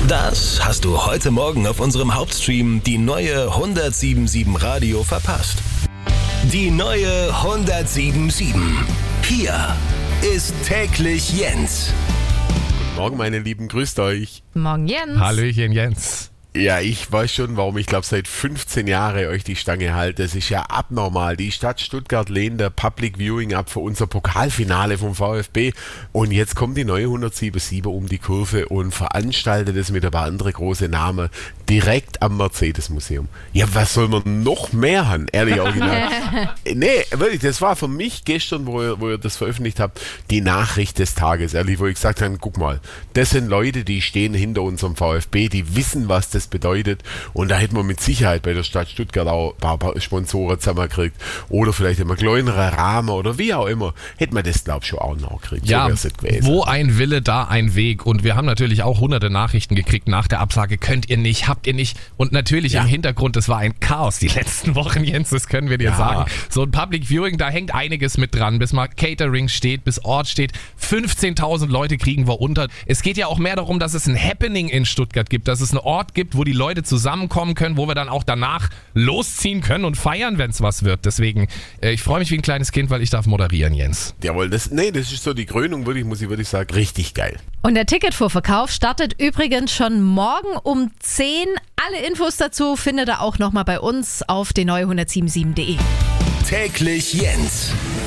Das hast du heute Morgen auf unserem Hauptstream die neue 107.7 Radio verpasst. Die neue 107.7. Hier ist täglich Jens. Guten Morgen, meine Lieben, grüßt euch. Morgen, Jens. Hallöchen, Jens. Ja, ich weiß schon, warum ich glaube seit 15 Jahren euch die Stange halte. Das ist ja abnormal. Die Stadt Stuttgart lehnt der Public Viewing ab für unser Pokalfinale vom VfB. Und jetzt kommt die neue 107.7 um die Kurve und veranstaltet es mit ein paar anderen großen Namen direkt am Mercedes-Museum. Ja, was soll man noch mehr haben? Ehrlich original. Nee, wirklich, das war für mich gestern, wo ihr das veröffentlicht habt, die Nachricht des Tages. Ehrlich, wo ich gesagt habe, guck mal, das sind Leute, die stehen hinter unserem VfB, die wissen, was das bedeutet, und da hätten wir mit Sicherheit bei der Stadt Stuttgart auch ein paar Sponsoren zusammengekriegt oder vielleicht immer kleinere Rahmen oder wie auch immer, hätten wir das, glaube ich, schon auch noch gekriegt. Ja, so gewesen. wo ein Wille, da ein Weg, und wir haben natürlich auch hunderte Nachrichten gekriegt nach der Absage, könnt ihr nicht, habt ihr nicht, und natürlich im Hintergrund, das war ein Chaos die letzten Wochen, Jens, das können wir dir sagen. So ein Public Viewing, da hängt einiges mit dran, bis mal Catering steht, bis Ort steht, 15.000 Leute kriegen wir unter. Es geht ja auch mehr darum, dass es ein Happening in Stuttgart gibt, dass es einen Ort gibt, wo die Leute zusammenkommen können, wo wir dann auch danach losziehen können und feiern, wenn es was wird. Deswegen, ich freue mich wie ein kleines Kind, weil ich darf moderieren, Jens. Jawohl, das ist so die Krönung, muss ich sagen, richtig geil. Und der Ticketvorverkauf startet übrigens schon morgen um 10. Alle Infos dazu findet ihr auch nochmal bei uns auf den neue1077.de. Täglich Jens.